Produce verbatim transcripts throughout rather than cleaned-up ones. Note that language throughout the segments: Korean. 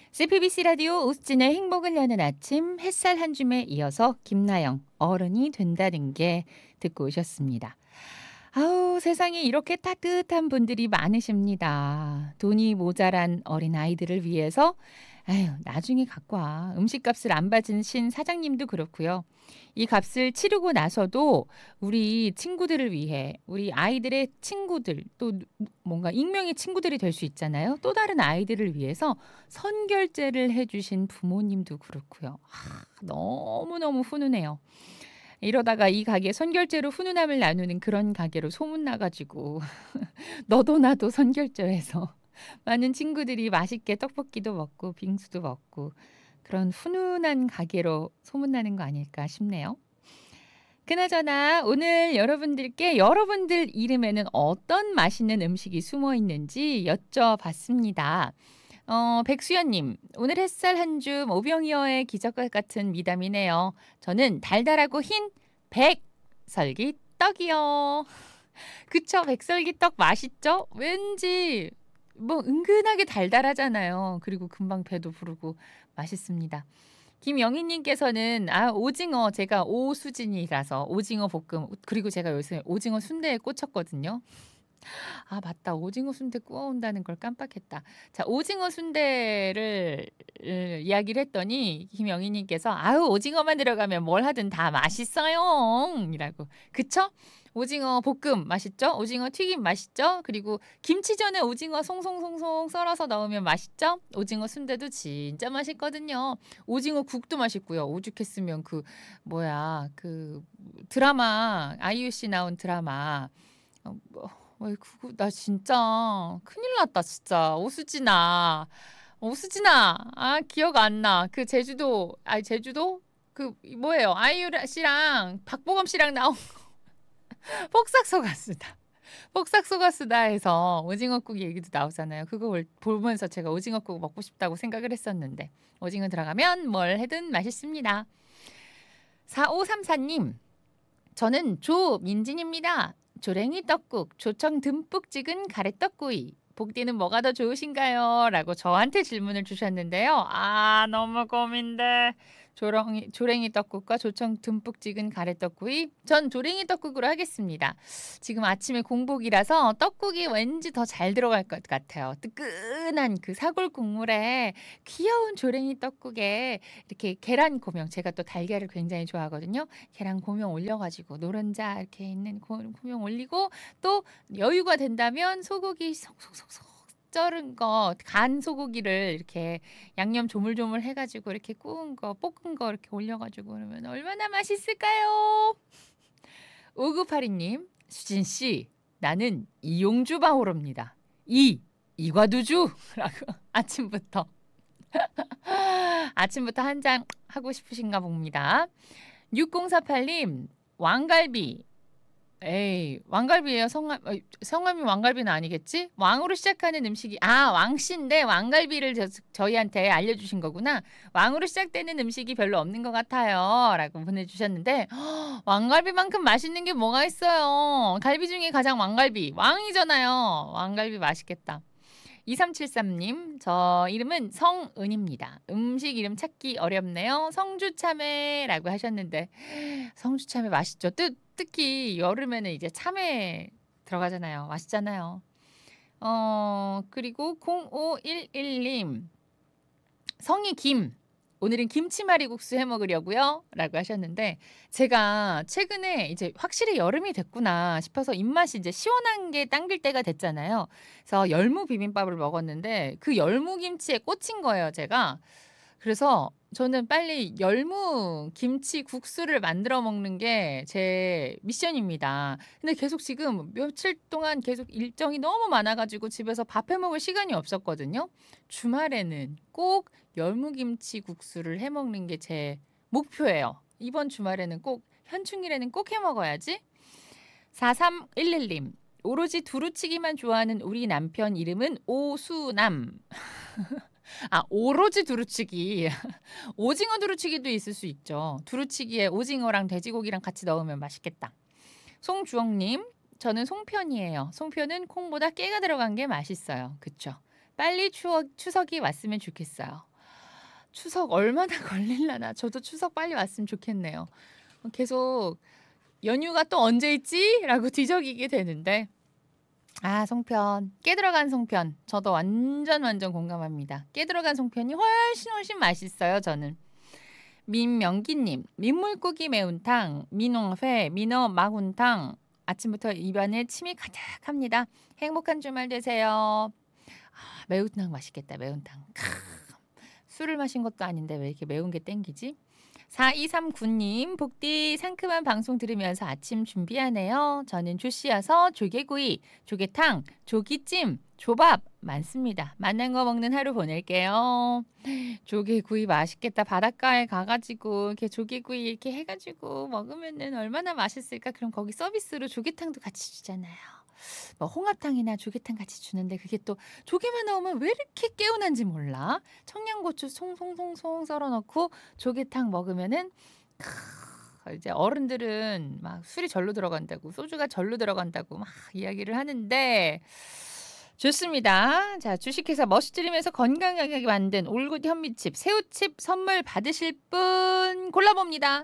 씨피비씨 라디오 오수진의 행복을 여는 아침 햇살 한 줌에 이어서 김나영 어른이 된다는 게 듣고 오셨습니다. 아우 세상에 이렇게 따뜻한 분들이 많으십니다. 돈이 모자란 어린아이들을 위해서 아유 나중에 갖고 와. 음식값을 안 받으신 사장님도 그렇고요. 이 값을 치르고 나서도 우리 친구들을 위해 우리 아이들의 친구들 또 누- 뭔가 익명의 친구들이 될 수 있잖아요. 또 다른 아이들을 위해서 선결제를 해 주신 부모님도 그렇고요. 아 너무너무 훈훈해요. 이러다가 이 가게 선결제로 훈훈함을 나누는 그런 가게로 소문나 가지고 너도 나도 선결제해서 많은 친구들이 맛있게 떡볶이도 먹고 빙수도 먹고 그런 훈훈한 가게로 소문나는 거 아닐까 싶네요. 그나저나 오늘 여러분들께 여러분들 이름에는 어떤 맛있는 음식이 숨어 있는지 여쭤봤습니다. 어 백수연 님. "오늘 햇살 한 줌 오병이어의 기적과 같은 미담이네요. 저는 달달하고 흰 백설기떡이요." 그쵸. 백설기떡 맛있죠? 왠지 뭐 은근하게 달달하잖아요. 그리고 금방 배도 부르고 맛있습니다. 김영희 님께서는 아 오징어 제가 오수진이라서 오징어 볶음 그리고 제가 요새 오징어 순대에 꽂혔거든요. 아 맞다. 오징어 순대 구워 온다는 걸 깜빡했다. 자 오징어 순대를 으 이야기를 했더니 김영희 님께서 "아유 오징어만 들어가면 뭘 하든 다 맛있어요." 이라고. 그쵸? 오징어 볶음 맛있죠? 오징어 튀김 맛있죠? 그리고 김치전에 오징어 송송송송 썰어서 넣으면 맛있죠? 오징어 순대도 진짜 맛있거든요. 오징어 국도 맛있고요. 오죽했으면 그 뭐야 그 드라마 아이유 씨 나온 드라마 어 뭐 어이 그거 나 진짜 큰일 났다 진짜. 오수진아, 오수진아. 아 기억 안 나. 그 제주도 아니 제주도? 그 이 뭐예요? 아이유 라 씨랑 박보검 씨랑 나온 폭삭소가수다. 폭삭소가수다 해서 오징어국 얘기도 나오잖아요. 그거 올 보면서 제가 오징어국 먹고 싶다고 생각을 했었는데 오징어 들어가면 뭘 해든 맛있습니다. 사오삼사 님. 저는 조민진입니다. 조랭이 떡국, 조청 듬뿍 찍은 가래떡구이. 복디는 뭐가 더 좋으신가요? 라고 저한테 질문을 주셨는데요. 아, 너무 고민돼. 조렁이, 조랭이 떡국과 조청 듬뿍 찍은 가래떡구이. 전 조랭이 떡국으로 하겠습니다. 지금 아침에 공복이라서 떡국이 왠지 더 잘 들어갈 것 같아요. 뜨끈한 그 사골 국물에 귀여운 조랭이 떡국에 이렇게 계란 고명. 제가 또 달걀을 굉장히 좋아하거든요. 계란 고명 올려 가지고 노른자 이렇게 있는 고 고명 올리고 또 여유가 된다면 소고기 속속속속 썰은 거 간 소고기를 이렇게 양념 조물조물 해 가지고 이렇게 구운 거 볶은 거 이렇게 올려 가지고 그러면 얼마나 맛있을까요? 오구팔이 님. "수진 씨 나는 이용주 바오로입니다. 이 이과두주." 라고 아침부터 아침부터 한 잔 하고 싶으신가 봅니다. 육공사팔 님. 왕갈비. 에이 왕갈비예요? 성함 어이 성함이 왕갈비는 아니겠지? 왕으로 시작하는 음식이 아 왕씨인데 왕갈비를 저 저희한테 알려주신 거구나. "왕으로 시작되는 음식이 별로 없는 것 같아요." 라고 보내주셨는데 왕갈비만큼 맛있는 게 뭐가 있어요. 갈비 중에 가장 왕갈비. 왕이잖아요. 왕갈비 맛있겠다. 이삼칠삼 님. "저 이름은 성은입니다. 음식 이름 찾기 어렵네요. 성주참외라고 하셨는데 성주참외 맛있죠. 뜨 특히 여름에는 이제 참외 들어가잖아요. 맛있잖아요. 어 그리고 공오일일 님. "성이 김. 오늘은 김치말이국수 해 먹으려고요." 라고 하셨는데 제가 최근에 이제 '확실히 여름이 됐구나.' 싶어서 입맛이 이제 시원한 게 당길 때가 됐잖아요. 그래서 열무 비빔밥을 먹었는데 그 열무김치에 꽂힌 거예요 제가. 그래서 저는 빨리 열무 김치 국수를 만들어 먹는 게 제 미션입니다. 근데 계속 지금 며칠 동안 계속 일정이 너무 많아 가지고 집에서 밥 해 먹을 시간이 없었거든요. 주말에는 꼭 열무김치 국수를 해 먹는 게 제 목표예요. 이번 주말에는 꼭 현충일에는 꼭 해 먹어야지. 사삼일일 님. "오로지 두루치기만 좋아하는 우리 남편 이름은 오수남." 아 오로지 두루치기. 오징어 두루치기도 있을 수 있죠. 두루치기에 오징어랑 돼지고기랑 같이 넣으면 맛있겠다. 송주영 님. "저는 송편이에요. 송편은 콩보다 깨가 들어간 게 맛있어요." 그쵸. 빨리 추억 추석이 왔으면 좋겠어요. 추석 얼마나 걸릴라나. 저도 추석 빨리 왔으면 좋겠네요. 어 계속 '연휴가 또 언제 있지?'라고 뒤적이게 되는데 아 송편. 깨 들어간 송편. 저도 완전 완전 공감합니다. 깨 들어간 송편이 훨씬 훨씬 맛있어요 저는. 민명기 님. 민물고기 매운탕, 민어회, 민어 마군탕. 아침부터 입안에 침이 가득합니다. 행복한 주말 되세요. 아 매운탕 맛있겠다 매운탕. 크. 술을 마신 것도 아닌데 왜 이렇게 매운 게 땡기지? 사이삼구 님. 복디 상큼한 방송 들으면서 아침 준비하네요. 저는 주씨여서 조개구이, 조개탕, 조기찜, 조밥 많습니다. 맛난 거 먹는 하루 보낼게요. 조개구이 맛있겠다. 바닷가에 가 가지고 이렇게 조개구이 이렇게 해 가지고 먹으면은 얼마나 맛있을까. 그럼 거기 서비스로 조개탕도 같이 주잖아요. 뭐 홍합탕이나 조개탕 같이 주는데 그게 또 조개만 나오면 왜 이렇게 개운한지 몰라. 청양고추 송송송송 썰어 넣고 조개탕 먹으면은 크 이제 어른들은 막 술이 절로 들어간다고 소주가 절로 들어간다고 막 이야기를 하는데 좋습니다. 자 주식회사 머시드림에서 건강하게 만든 올굿 현미칩, 새우칩 선물 받으실 분 골라 봅니다.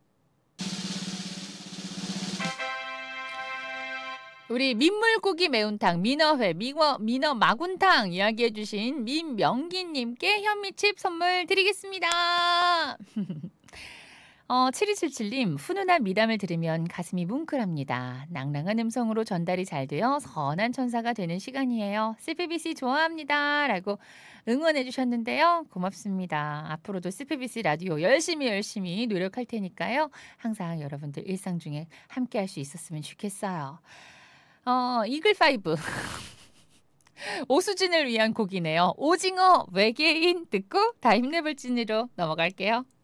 우리 민물고기 매운탕, 민어회, 민어 민어 마군탕 이야기해 주신 민명기 님께 현미칩 선물 드리겠습니다. 어 칠이칠칠 님. 훈훈한 미담을 들으면 가슴이 뭉클합니다. 낭랑한 음성으로 전달이 잘 되어 선한 천사가 되는 시간이에요. 씨피비씨 좋아합니다. 라고 응원해 주셨는데요. 고맙습니다. 앞으로도 씨피비씨 라디오 열심히 열심히 노력할 테니까요. 항상 여러분들 일상 중에 함께할 수 있었으면 좋겠어요. 어 이글파이브. 오수진을 위한 곡이네요. 오징어 외계인 듣고 다 힘내볼 찐으로 넘어갈게요.